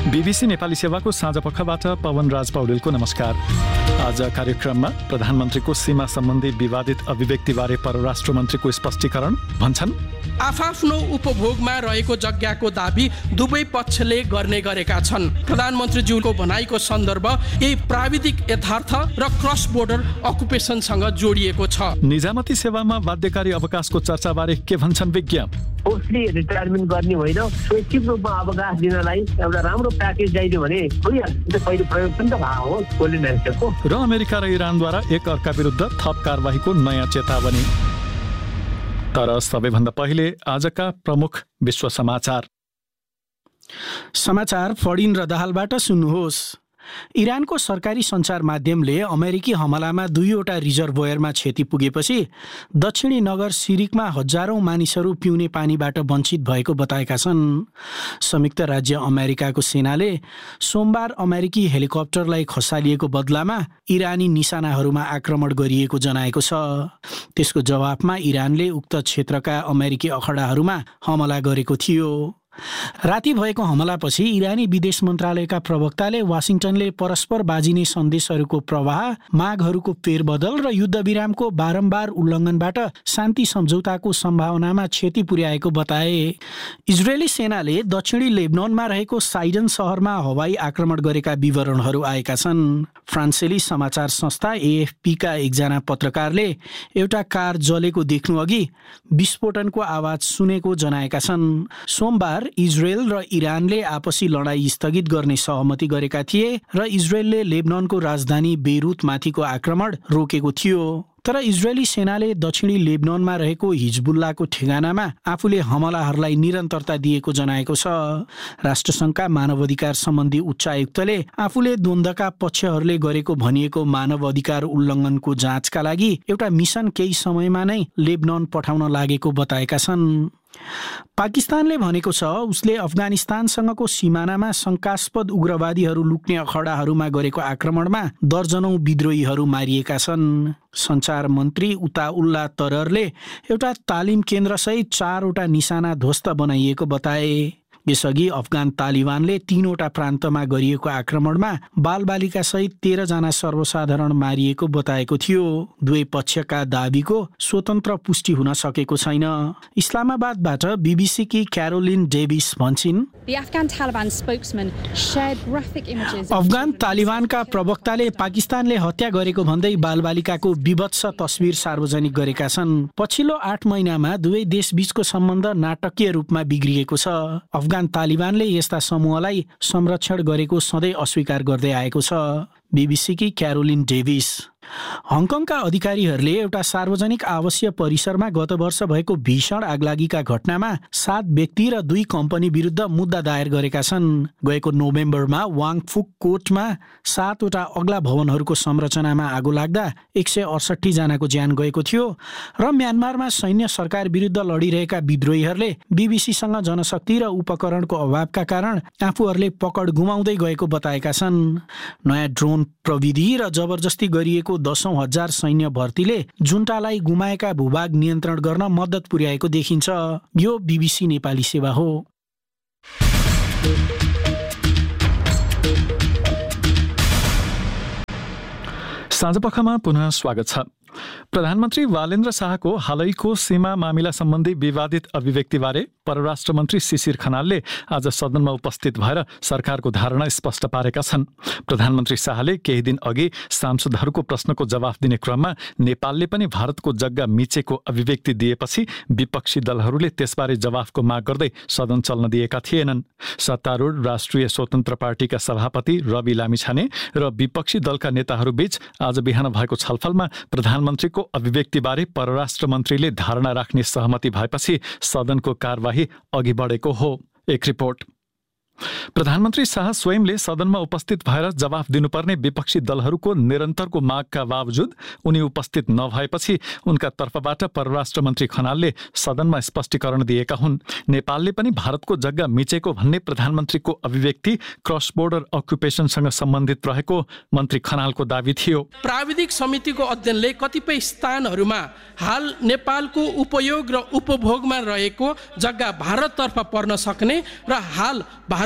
BBC Nepali सेवाको साँझपखबाट पवन राज पौडेलको नमस्कार। आज कार्यक्रममा प्रधानमन्त्रीको सीमा सम्बन्धी विवादित अभिव्यक्तिबारे परराष्ट्र मन्त्रीको स्पष्टीकरण भन्छन्। आफ्नो उपभोगमा रहेको जग्गाको दाबी दुवै पक्षले गर्ने गरेका छन्। प्रधानमन्त्रीज्यूको भनाइको सन्दर्भ यही प्राविधिक यथार्थ र क्रस बोर्डर अकुपेसनसँग जोडिएको छ। निजामती सेवामा बाध्यकारी अवकाशको चर्चाबारे के भन्छन् विज्ञ? पोस्टली रिटायरमेन्ट गर्ने होइन, स्वैच्छिक रूपमा अवकाश दिनलाई एउटा राम्रो प्याकेज दिइदियो भने पहिलो प्रयोग पनि त भएको हो कोलिनेसको। र अमेरिका र इरानद्वारा एक अर्का विरुद्ध थप कारबाहीको नयाँ चेतावनी। तर सबैभन्दा पहिले आजका प्रमुख विश्व समाचार फडिन र दाहालबाट सुन्नुहोस्। इरानको सरकारी सञ्चार माध्यमले अमेरिकी हमलामा 2वटा रिजर्भोयरमा क्षति पुगेपछि दक्षिणी नगर सिरिकमा हजारौं मानिसहरू पिउने पानीबाट वञ्चित भएको बताएका छन्। संयुक्त राज्य अमेरिकाको सेनाले सोमबार अमेरिकी हेलिकप्टरलाई खसालिएको बदलामा इरानी निशानाहरूमा आक्रमण गरिएको जनाएको छ। त्यसको जवाफमा इरानले उक्त क्षेत्रका अमेरिकी अखडाहरूमा हमला गरेको थियो। राति भएको हमलापछि इरानी विदेश मन्त्रालयका प्रवक्ताले वाशिङटनले परस्पर बाजिने सन्देशहरूको प्रवाह, मागहरूको फेरबदल र युद्धविरामको बारम्बार उल्लङ्घनबाट शान्ति सम्झौताको सम्भावनामा क्षति पुर्याएको बताए। इजरायली सेनाले दक्षिणी लेबननमा रहेको साइडन शहरमा हवाई आक्रमण गरेका विवरणहरू आएका छन्। फ्रान्सेली समाचार संस्था एएफपीका एकजना पत्रकारले एउटा कार जलेको देख्नु अघि विस्फोटनको आवाज सुनेको जनाएका छन्। सोमबार इजरायल र इरानले आपसी लडाईँ स्थगित गर्ने सहमति गरेका थिए र इजरायलले लेबननको राजधानी बेरुतमाथिको आक्रमण रोकेको थियो। तर इजरायली सेनाले दक्षिणी लेबननमा रहेको हिजबुल्लाको ठेगानामा आफूले हमलाहरूलाई निरन्तरता दिएको जनाएको छ। राष्ट्रसङ्घका मानवाधिकार सम्बन्धी उच्चायुक्तले आफूले द्वन्द्वका पक्षहरूले गरेको भनिएको मानवाधिकार उल्लङ्घनको जाँचका लागि एउटा मिसन केही समयमा नै लेबनन पठाउन लागेको बताएका छन्। पाकिस्तानले भनेको छ उसले अफगानिस्तानसँगको सीमानामा शङ्कास्पद उग्रवादीहरू लुक्ने अखडाहरूमा गरेको आक्रमणमा दर्जनौं विद्रोहीहरू मारिएका छन्। सञ्चार मन्त्री उताउल्लाह तररले एउटा तालिम केन्द्रसहित 4वटा निशाना ध्वस्त बनाइएको बताए। यसअघि अफगान तालिबानले 3वटा प्रान्तमा गरिएको आक्रमणमा बालबालिका सहित 13 जना सर्वसाधारण मारिएको बताएको थियो। दुवै पक्षका दाबीको स्वतन्त्र पुष्टि हुन सकेको छैन। इस्लामाबादबाट बीबीसीकी क्यारोलिन डेभिस भन्छिन्, अफगान तालिबानका प्रवक्ताले पाकिस्तानले हत्या गरेको भन्दै बालबालिकाको विभत्स तस्बिर सार्वजनिक गरेका छन्। पछिल्लो 8 महिनामा दुवै देशबीचको सम्बन्ध नाटकीय रूपमा बिग्रिएको छ। अफगान तालिबानले यस्ता समूहलाई संरक्षण गरेको सधैँ अस्वीकार गर्दै आएको छ। बीबीसीकी क्यारोलिन डेभिस। हङकङका अधिकारीहरूले एउटा सार्वजनिक आवासीय परिसरमा गत वर्ष भएको भीषण आगलागीका घटनामा 7 व्यक्ति र 2 कम्पनी विरुद्ध मुद्दा दायर गरेका छन्। गएको नोभेम्बरमा वाङफुक कोटमा 7वटा अग्ला भवनहरूको संरचनामा आगो लाग्दा 168 जनाको ज्यान गएको थियो र म्यानमारमा सैन्य सरकार विरुद्ध लडिरहेका विद्रोहीहरूले बीबीसीसँग जनशक्ति र उपकरणको अभावका कारण आफूहरूले पकड गुमाउँदै गएको बताएका छन्। नयाँ ड्रोन प्रविधि र जबरजस्ती गरिएको 10,000 सैन्य भर्तीले जुन्टालाई गुमाएका भूभाग नियन्त्रण गर्न मद्दत पुर्याएको देखिन्छ। यो बीबीसी नेपाली सेवा हो। साँझपखमा पुनः स्वागत छ। प्रधानमन्त्री वालेन्द्र शाहको हालैको सीमा मामिला सम्बन्धी विवादित अभिव्यक्तिबारे परराष्ट्र मन्त्री शिशिर खनालले आज सदनमा उपस्थित भएर सरकारको धारणा स्पष्ट पारेका छन्। प्रधानमन्त्री शाहले केही दिन अघि सांसदहरूको प्रश्नको जवाफ दिने क्रममा नेपालले पनि भारतको जग्गा मिचेको अभिव्यक्ति दिएपछि विपक्षी दलहरूले त्यसबारे जवाफको माग गर्दै सदन चल्न दिएका थिएनन्। सत्तारूढ राष्ट्रिय स्वतन्त्र पार्टीका सभापति रवि लामिछाने र विपक्षी दलका नेताहरूबीच आज बिहान भएको छलफलमा प्रधानमन्त्रीको अभिव्यक्तिबारे परराष्ट्र मन्त्रीले धारणा राख्ने सहमति भएपछि सदनको कारबाही अघि बढेको हो। एक रिपोर्ट। प्रधानमन्त्री शाह स्वयंले सदनमा उपस्थित भएर जवाफ दिनुपर्ने विपक्षी दलहरूको निरन्तरको मागका बावजुद उनी उपस्थित नभएपछि उनका तर्फबाट परराष्ट्र मन्त्री खनालले सदनमा स्पष्टीकरण दिएका हुन्। नेपालले पनि भारतको जग्गा मिचेको भन्ने प्रधानमन्त्रीको अभिव्यक्ति क्रस बोर्डर अक्युपेसनसँग सम्बन्धित रहेको मन्त्री खनालको दावी थियो। प्राविधिक समितिको अध्ययनले कतिपय स्थानहरूमा हाल नेपालको उपयोग र उपभोगमा रहेको जग्गा भारततर्फ पर्न सक्ने र हाल भारत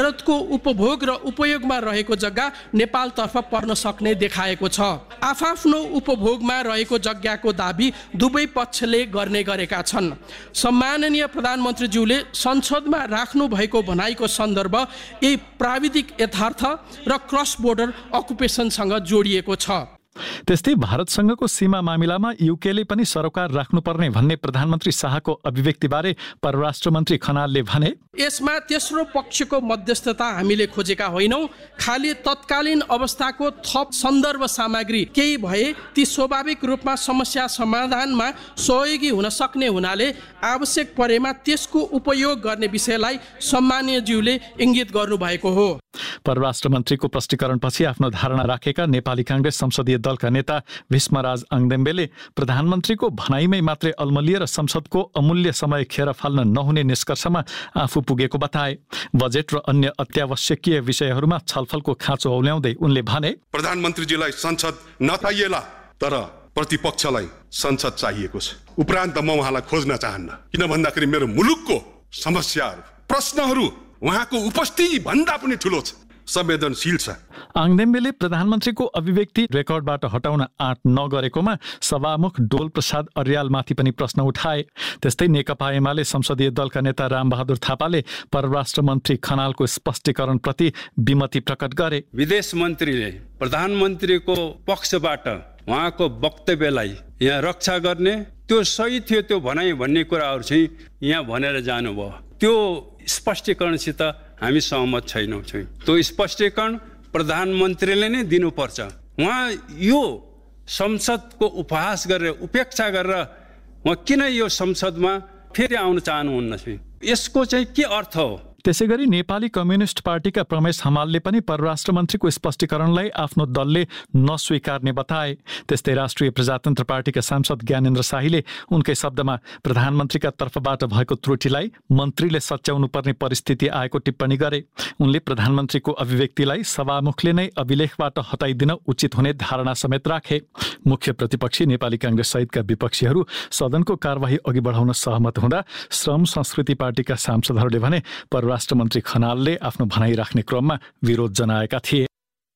भारतको उपभोग र उपयोगमा रहेको जग्गा नेपालतर्फ पर्न सक्ने देखाएको छ। आफआफ्नो उपभोगमा रहेको जग्गाको दाबी दुवै पक्षले गर्ने गरेका छन्। सम्माननीय प्रधानमन्त्रीज्यूले संसदमा राख्नु भएको भनाइको सन्दर्भ यही प्राविधिक यथार्थ र क्रस बोर्डर अकुपेसनसँग जोडिएको छ। त्यस्तै भारतसँगको सीमा मामिलामा युकेले पनि सरोकार राख्नुपर्ने भन्ने प्रधानमन्त्री शाहको अभिव्यक्तिबारे परराष्ट्र मन्त्री खनालले भने, यसमा तेस्रो पक्षको मध्यस्थता हामीले खोजेका होइनौँ। खाली तत्कालीन अवस्थाको थप सन्दर्भ सामग्री केही भए ती स्वाभाविक रूपमा समस्या समाधानमा सहयोगी हुन सक्ने हुनाले आवश्यक परेमा त्यसको उपयोग गर्ने विषयलाई सम्माननीयज्यूले इङ्गित गर्नुभएको हो। परराष्ट्र मन्त्रीको प्रष्टीकरणपछि आफ्नो धारणा राखेका नेपाली काङ्ग्रेस संसदीय दलका नेता भीष्मराज आङदेम्बेले प्रधानमन्त्रीको भनाइमै मात्रै अल्मलिएर संसदको अमूल्य समय खेर फाल्न नहुने निष्कर्षमा आफू पुगेको बताए। बजेट र अन्य अत्यावश्यकीय विषयहरूमा छलफलको खाँचो औल्याउँदै उनले भने, प्रधानमन्त्रीजीलाई संसद नचाहिएला तर प्रतिपक्षलाई संसद चाहिएको छ। उपरान्त म उहाँलाई खोज्न चाहन्न, किन भन्दाखेरि मेरो मुलुकको समस्याहरू प्रश्नहरू उहाँको उपस्थिति भन्दा पनि ठुलो छ, संवेदनशील छ। आङदेम्बेले प्रधानमन्त्रीको अभिव्यक्ति रेकर्डबाट हटाउन आँट नगरेकोमा सभामुख डोल प्रसाद अर्यालमाथि पनि प्रश्न उठाए। त्यस्तै नेकपा एमाले संसदीय दलका नेता रामबहादुर थापाले परराष्ट्र मन्त्री खनालको स्पष्टीकरणप्रति विमति प्रकट गरे। विदेश मन्त्रीले प्रधानमन्त्रीको पक्षबाट उहाँको वक्तव्यलाई यहाँ रक्षा गर्ने, त्यो सही थियो त्यो भनाइ भन्ने कुराहरू चाहिँ यहाँ भनेर जानुभयो। त्यो स्पष्टीकरणसित हामी सहमत छैनौँ। त्यो स्पष्टीकरण प्रधानमन्त्रीले नै दिनुपर्छ। उहाँ यो संसदको उपहास गरेर उपेक्षा गरेर उहाँ किन यो संसदमा फेरि आउन चाहनुहुन्न, यसको चाहिँ के अर्थ हो? त्यसैगरी नेपाली कम्युनिस्ट पार्टीका प्रमेश हमालले पनि परराष्ट्र मन्त्रीको स्पष्टीकरणलाई आफ्नो दलले नस्वीकार्ने बताए। त्यस्तै राष्ट्रिय प्रजातन्त्र पार्टीका सांसद ज्ञानेन्द्र शाहीले उनकै शब्दमा प्रधानमन्त्रीका तर्फबाट भएको त्रुटिलाई मन्त्रीले सच्याउनु पर्ने परिस्थिति आएको टिप्पणी गरे। उनले प्रधानमन्त्रीको अभिव्यक्तिलाई सभामुखले नै अभिलेखबाट हटाइदिन उचित हुने धारणा समेत राखे। मुख्य प्रतिपक्षी नेपाली काङ्ग्रेस सहितका विपक्षीहरू सदनको कारबाही अघि बढाउन सहमत हुँदा श्रम संस्कृति पार्टीका सांसदहरूले भने परराष्ट्र मन्त्री खनालले आफ्नो भनाइ राख्ने क्रममा विरोध जनाएका थिए।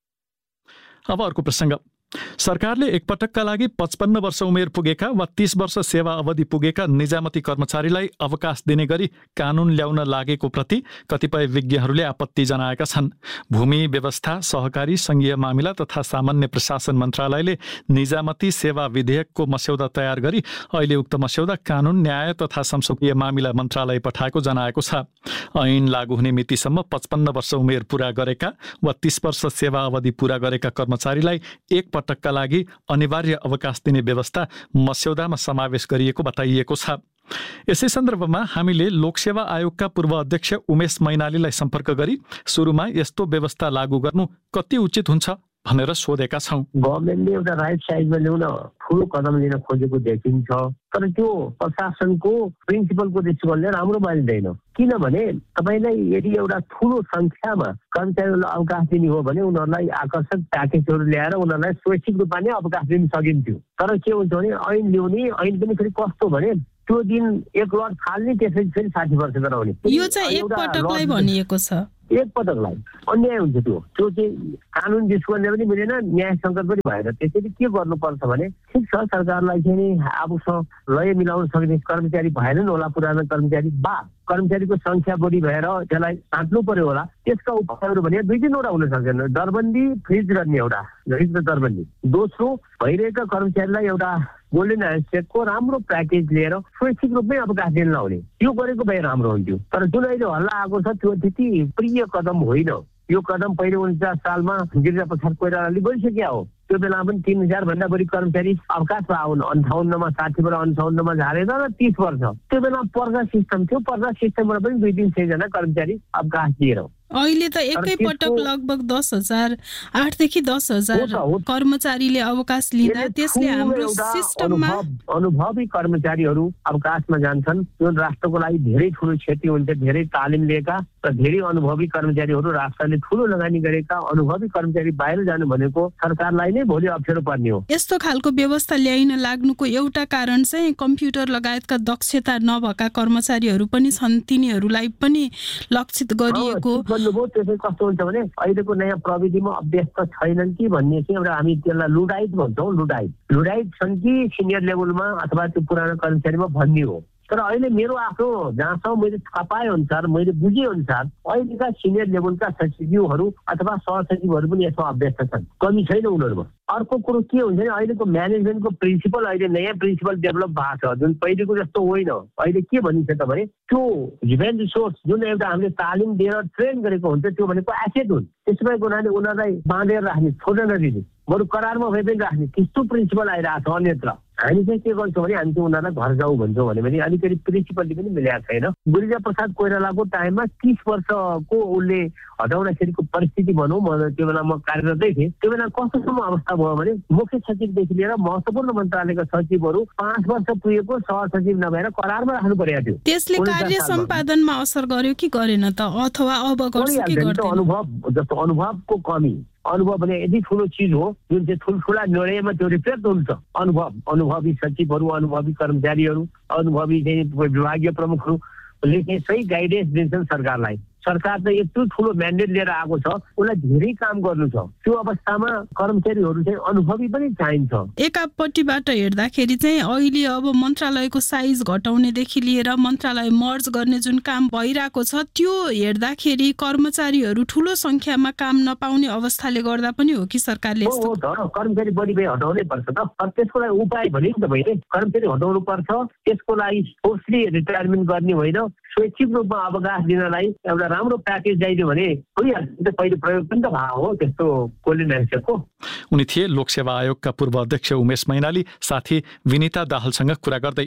अब अर्को प्रसङ्ग। सरकारले एकपटकका लागि 55 वर्ष उमेर पुगेका वा 30 वर्ष सेवा अवधि पुगेका निजामती कर्मचारीलाई अवकाश दिने गरी कानुन ल्याउन लागेको प्रति कतिपय विज्ञहरूले आपत्ति जनाएका छन्। भूमि व्यवस्था, सहकारी, संघीय मामिला तथा सामान्य प्रशासन मन्त्रालयले निजामती सेवा विधेयकको मस्यौदा तयार गरी अहिले उक्त मस्यौदा कानुन, न्याय तथा संसदीय मामिला मन्त्रालय पठाएको जनाएको छ। ऐन लागू हुने मितिसम्म 55 वर्ष उमेर पूरा गरेका वा 30 वर्ष सेवा अवधि पूरा गरेका कर्मचारीलाई एक पटकका लागि अनिवार्य अवकाश दिने व्यवस्था मस्यौदामा समावेश गरिएको बताइएको छ। यसै सन्दर्भमा हामीले लोकसेवा आयोगका पूर्व अध्यक्ष उमेश मैनालीलाई सम्पर्क गरी सुरुमा यस्तो व्यवस्था लागू गर्नु कति उचित हुन्छ भनेर सोधेका छौँ। गभर्मेन्टले एउटा राइट साइडमा ल्याउन ठुलो कदम लिन खोजेको देखिन्छ, तर त्यो प्रशासनको प्रिन्सिपलको दृष्टिकोणले राम्रो मानिँदैन। किनभने तपाईँलाई यदि एउटा ठुलो संख्यामा कर्मचारीहरूलाई अवकाश दिने हो भने उनीहरूलाई आकर्षक प्याकेजहरू ल्याएर उनीहरूलाई स्वैच्छिक रूपमा नै अवकाश दिन सकिन्थ्यो। तर के हुन्छ भने ऐन ल्याउने, ऐन पनि फेरि कस्तो भने त्यो दिन एक लट फाल्ने, त्यसपछि फेरि 60 वर्ष गराउने। यो चाहिँ एक पटकलाई भनिएको छ, एक पटकलाई अन्याय हुन्छ। त्यो चाहिँ कानुन दृष्टिकोणले पनि मिलेन, न्याय सङ्कट पनि भएन। त्यसैले के गर्नुपर्छ भने ठिक छ, सरकारलाई चाहिँ आफूसँग लय मिलाउन सक्ने कर्मचारी भएनन् होला, पुरानो कर्मचारी बा कर्मचारीको संख्या बढी भएर त्यसलाई साट्नु पर्यो होला। त्यसका उपायहरू भने 2-3वटा हुन सक्छन्। दरबन्दी फ्रिज गर्ने एउटा दरबन्दी, दोस्रो भइरहेका कर्मचारीलाई एउटा गोल्डन ह्यान्डसेकको राम्रो प्याकेज लिएर स्वैच्छिक रूपमै अवकाश दिन लाउने, यो गरेको भए राम्रो हुन्थ्यो। तर जुन अहिले हल्ला आएको छ त्यो त्यति प्रिय कदम होइन। यो कदम पहिले 49 सालमा गिरिजाप्रसाद कोइरालाले गरिसक्यो हो। त्यो बेला पनि 3000 भन्दा बढी कर्मचारी अवकाशमा आउन 58 मा 60 बाट 58 मा झारेर 30 वर्ष। त्यो बेला पर्जा सिस्टम थियो, पर्जा सिस्टमबाट पनि 2-3 जना कर्मचारी अवकाश दिएर। अहिले त एकै पटक लगभग 10,000 8 देखि 10,000 कर्मचारीले अवकाश लिँदा त्यसले हाम्रो सिस्टममा अनुभवी कर्मचारीहरू अवकाशमा जान्छन्। त्यो राष्ट्रको लागि धेरै ठुलो क्षति हुन्छ। धेरै तालिम लिएका र धेरै अनुभवी कर्मचारीहरू, राष्ट्रले ठुलो लगानी गरेका अनुभवी कर्मचारी बाहिर जानु भनेको सरकारलाई नै भोलि अप्ठ्यारो पर्ने हो। यस्तो खालको व्यवस्था ल्याइन लाग्नुको एउटा कारण चाहिँ कम्प्युटर लगायतका दक्षता नभएका कर्मचारीहरू पनि छन्, तिनीहरूलाई पनि लक्षित गरिएको भन्नुभयो त्यसै कस्तो हुन्छ भने अहिलेको नयाँ प्रविधिमा अभ्यस्त छैनन् कि भन्ने चाहिँ एउटा हामी त्यसलाई लुडाइट भन्छौँ। लुडाइट छन् कि सिनियर लेभलमा अथवा त्यो पुरानो कर्मचारीमा भन्ने हो। तर अहिले मेरो आफ्नो जहाँसम्म मैले थाहा पाए अनुसार मैले बुझे अनुसार अहिलेका सिनियर लेभलका सचिवहरू अथवा सहसचिवहरू पनि यसमा अभ्यस्त छन्, कमी छैन उनीहरूमा। अर्को कुरो के हुन्छ भने अहिलेको म्यानेजमेन्टको प्रिन्सिपल अहिले नयाँ प्रिन्सिपल डेभलप भएको छ, जुन पहिलेको जस्तो होइन। अहिले के भनिन्छ त भने त्यो ह्युमन रिसोर्स जुन एउटा हामीले तालिम दिएर ट्रेन गरेको हुन्छ त्यो भनेको एसेट हुन्। त्यसो भएको हुनाले उनीहरूलाई बाँधेर राख्ने, छोडेर नदिने, बरु करारमा भए पनि राख्ने त्यस्तो प्रिन्सिपल आइरहेको छ अन्यत्र। हामी चाहिँ के गर्छौँ भने हामी चाहिँ उनीहरूलाई घर जाउँ भन्छौँ भने अलिकति प्रिन्सिपलले पनि मिलेको छैन। गुरिजा प्रसाद कोइरालाको टाइममा 30 वर्षको उसले हटाउँदाखेरिको परिस्थिति भनौँ, म त्यो बेला म कार्यरतै थिएँ। त्यो बेला कस्तोसम्म अवस्था भयो भने मुख्य सचिवदेखि लिएर महत्त्वपूर्ण मन्त्रालयका सचिवहरू 5 वर्ष पुगेको सहसचिव नभएर करारमा राख्नु परेको थियो। त्यसले कार्य सम्पादनमा असर गर्यो कि गरेन त, अथवा अब गर्छ कि गर्दैन? अनुभव जस्तो अनुभवको कमी, अनुभव भने यति ठुलो चिज हो जुन चाहिँ ठुल्ठुला निर्णयमा त्यो रिफ्लेक्ट हुन्छ। अनुभवी सचिवहरू, अनुभवी कर्मचारीहरू, अनुभवी चाहिँ विभागीय प्रमुखहरूले चाहिँ सही गाइडेन्स दिन्छन् सरकारलाई। सरकार चाहिँ यत्रो ठुलो म्यान्डेट लिएर आएको छ, उसलाई धेरै काम गर्नु छ। त्यो अवस्थामा कर्मचारीहरू चाहिँ अनुभवी पनि चाहिन्छ। एकापट्टिबाट हेर्दाखेरि चाहिँ अहिले अब मन्त्रालयको साइज घटाउनेदेखि लिएर मन्त्रालय मर्ज गर्ने जुन काम भइरहेको छ त्यो हेर्दाखेरि कर्मचारीहरू ठुलो संख्यामा काम नपाउने अवस्थाले गर्दा पनि हो कि सरकारले? हो त, कर्मचारी बढी भए हटाउनै पर्छ त। त्यसको लागि उपाय भने नि त भइले कर्मचारी हटाउनु पर्छ। त्यसको लागि फोर्सली रिटायरमेन्ट गर्ने होइन, स्वैच्छिक रूपमा अवकाश दिनलाई एउटा राम्रो प्याकेज दिइदियो भने भइहाल्छ। पहिले प्रयोग पनि त भएको हो त्यस्तो कोली मान्छेको। उनी थिए लोकसेवा आयोगका पूर्व अध्यक्ष उमेश मैनाली, साथी विनिता दाहालसँग कुरा गर्दै।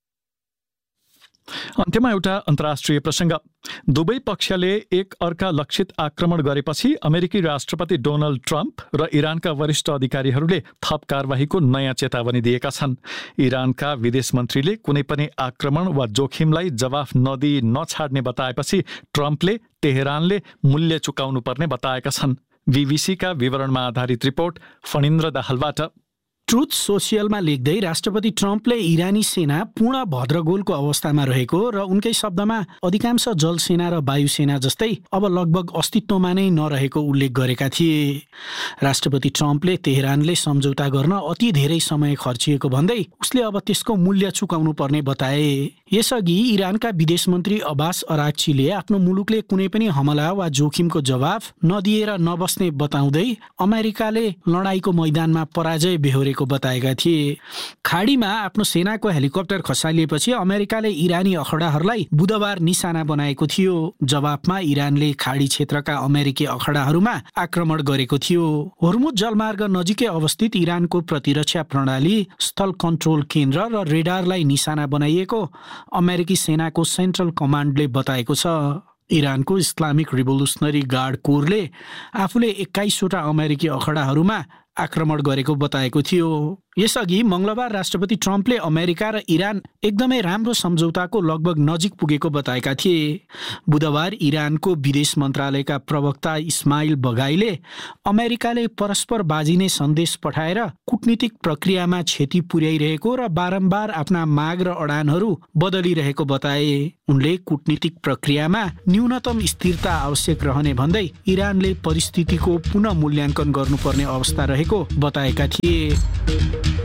अन्त्यमा एउटा अन्तर्राष्ट्रिय प्रसङ्ग। दुवै पक्षले एक अर्का लक्षित आक्रमण गरेपछि अमेरिकी राष्ट्रपति डोनाल्ड ट्रम्प र इरानका वरिष्ठ अधिकारीहरूले थप कारबाहीको नयाँ चेतावनी दिएका छन्। इरानका विदेश मन्त्रीले कुनै पनि आक्रमण वा जोखिमलाई जवाफ नदिई नछाड्ने बताएपछि ट्रम्पले तेहरानले मूल्य चुकाउनु पर्ने बताएका छन्। बीबीसीका विवरणमा आधारित रिपोर्ट फणिन्द्र दाहालबाट। ट्रुथ सोसियलमा लेख्दै राष्ट्रपति ट्रम्पले इरानी सेना पूर्ण भद्रगोलको अवस्थामा रहेको र उनकै शब्दमा अधिकांश जलसेना र वायुसेना जस्तै अब लगभग अस्तित्वमा नै नरहेको उल्लेख गरेका थिए। राष्ट्रपति ट्रम्पले तेहरानले सम्झौता गर्न अति धेरै समय खर्चिएको भन्दै उसले अब त्यसको मूल्य चुकाउनु पर्ने बताए। यसअघि इरानका विदेश मन्त्री अब्बास अराक्चीले आफ्नो मुलुकले कुनै पनि हमला वा जोखिमको जवाफ नदिएर नबस्ने बताउँदै अमेरिकाले लडाईँको मैदानमा पराजय बेहोरेको बताएका थिए। खाडीमा आफ्नो सेनाको हेलिकप्टर खसालिएपछि अमेरिकाले इरानी अखडाहरूलाई बुधबार निशाना बनाएको थियो। जवाफमा इरानले खाडी क्षेत्रका अमेरिकी अखडाहरूमा आक्रमण गरेको थियो। होर्मुज जलमार्ग नजिकै अवस्थित इरानको प्रतिरक्षा प्रणाली, स्थल कन्ट्रोल केन्द्र र रेडारलाई निशाना बनाइएको अमेरिकी सेनाको सेन्ट्रल कमान्डले बताएको छ। इरानको इस्लामिक रिभोल्युसनरी गार्ड कोरले आफूले 21वटा अमेरिकी अखडाहरूमा आक्रमण गरेको बताएको थियो। यसअघि मंगलबार राष्ट्रपति ट्रम्पले अमेरिका र इरान एकदमै राम्रो सम्झौताको लगभग नजिक पुगेको बताएका थिए। बुधबार इरानको विदेश मन्त्रालयका प्रवक्ता इस्माइल बगाईले अमेरिकाले परस्पर बाजिने सन्देश पठाएर कूटनीतिक प्रक्रियामा क्षति पुर्याइरहेको र बारम्बार आफ्ना माग र अडानहरू बदलिरहेको बताए। उनले कूटनीतिक प्रक्रियामा न्यूनतम स्थिरता आवश्यक रहने भन्दै इरानले परिस्थितिको पुनः मूल्याङ्कन गर्नुपर्ने अवस्था रहेको बताएका थिए।